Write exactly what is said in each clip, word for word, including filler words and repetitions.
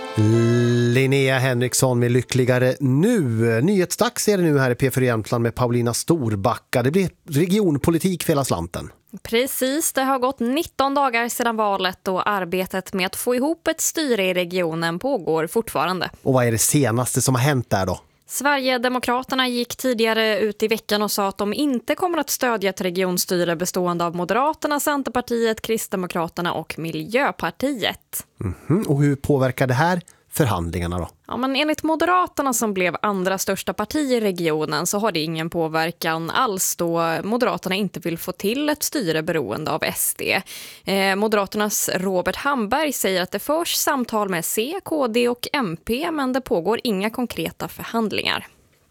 Linnea Henriksson med Lyckligare nu. Nyhetsdags är det nu här i P fyra Jämtland med Paulina Storbacka. Det blir regionpolitik för hela slanten. Precis, det har gått nitton dagar sedan valet och arbetet med att få ihop ett styre i regionen pågår fortfarande. Och vad är det senaste som har hänt där då? Sverigedemokraterna gick tidigare ut i veckan och sa att de inte kommer att stödja ett regionstyre bestående av Moderaterna, Centerpartiet, Kristdemokraterna och Miljöpartiet. Mm-hmm. Och hur påverkar det här förhandlingarna då? Ja, men enligt Moderaterna som blev andra största parti i regionen så har det ingen påverkan alls då Moderaterna inte vill få till ett styre beroende av S D. Eh, Moderaternas Robert Hamberg säger att det förs samtal med C, K D och M P men det pågår inga konkreta förhandlingar.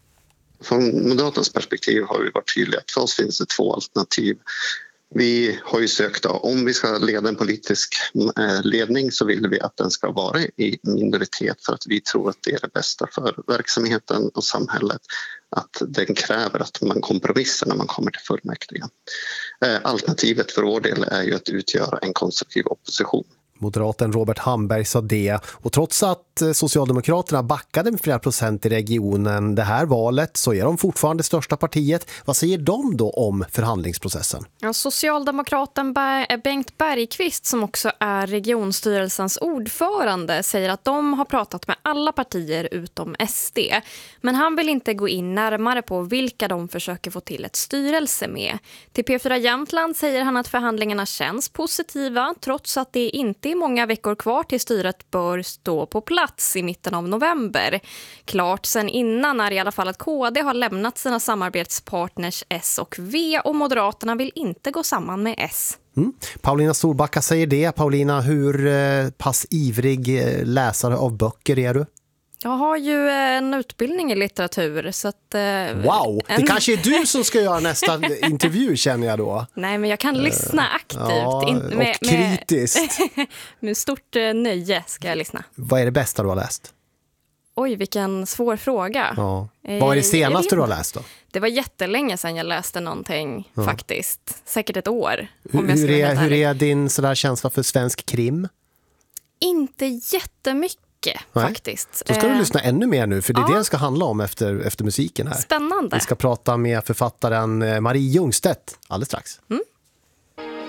Från Moderaternas perspektiv har vi varit tydliga att för oss finns det två alternativ. Vi har ju sökt att om vi ska leda en politisk ledning så vill vi att den ska vara i minoritet för att vi tror att det är det bästa för verksamheten och samhället. Att den kräver att man kompromissar när man kommer till fullmäktige. Alternativet för vår del är ju att utgöra en konstruktiv opposition. Moderaten Robert Hamberg sa det. Och trots att Socialdemokraterna backade med flera procent i regionen det här valet så är de fortfarande största partiet. Vad säger de då om förhandlingsprocessen? Ja, Socialdemokraten Bengt Bergqvist som också är regionstyrelsens ordförande säger att de har pratat med alla partier utom S D. Men han vill inte gå in närmare på vilka de försöker få till ett styrelse med. Till P fyra Jämtland säger han att förhandlingarna känns positiva trots att det inte är många veckor kvar till styret bör stå på plats i mitten av november. Klart sen innan är i alla fall att K D har lämnat sina samarbetspartners S och V och Moderaterna vill inte gå samman med S. Mm. Paulina Storbacka säger det. Paulina, hur eh, pass ivrig eh, läsare av böcker är du? Jag har ju en utbildning i litteratur så att... Eh, wow, det en... kanske är du som ska göra nästa intervju känner jag då. Nej, men jag kan lyssna aktivt. Ja, In, med, och kritiskt. Med, med stort eh, nöje ska jag lyssna. Vad är det bästa du har läst? Oj, vilken svår fråga. Ja. Vad är det senaste du har läst då? Det var jättelänge sedan jag läste någonting ja. faktiskt. Säkert ett år. Hur, jag hur, är, hur är din sådär känsla för svensk krim? Inte jättemycket. Nej. Faktiskt. Då ska du lyssna ännu mer nu för det är ja. det det ska handla om efter, efter musiken här. Spännande. Vi ska prata med författaren Marie Ljungstedt alldeles strax. Mm.